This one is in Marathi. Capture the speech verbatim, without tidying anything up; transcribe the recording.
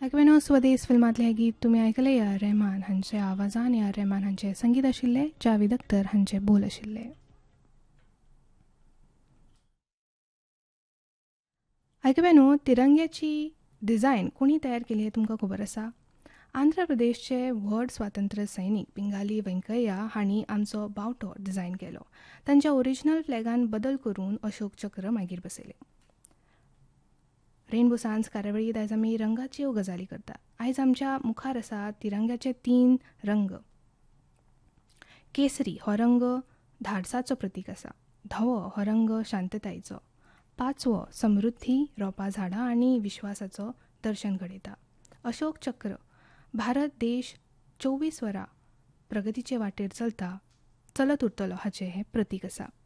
ऐकवेनो स्वदेश फिल्मांतलें हें गीत तुमी आयकलें. या रेहमान हांचे आवाजान, या रेहमान हांचें संगीत आशिल्लें, जावेद अख्तर हांचे बोल आशिल्ले. ऐकवेनो तिरंग्याची डिझायन कोणी तयार केली हें तुमकां खबर आसा? आंध्र प्रदेशचे व्हड स्वातंत्र्य सैनीक पिंगाली वेंकय्या हांणी आमचो बावटो डिझायन केलो. तांच्या ओरिजिनल फ्लॅगान बदल करून अशोक चक्र मागीर बसयलें. रेनबो सांज कार्यावळींत आयज आमी रंगाच्यो गजाली करता. आयज आमच्या मुखार आसा तिरंग्याचे तीन रंग. केसरी हो रंग धाडसाचो प्रतीक आसा. धवो हो रंग शांततायेचो. पांचवो समृद्धी, रोंपां झाडां आनी विश्वासाचो दर्शन घडयता. अशोक चक्र भारत देश चोवीस वरां प्रगतीचे वाटेर चलता चलत उरतलो हाचें हें प्रतीक आसा.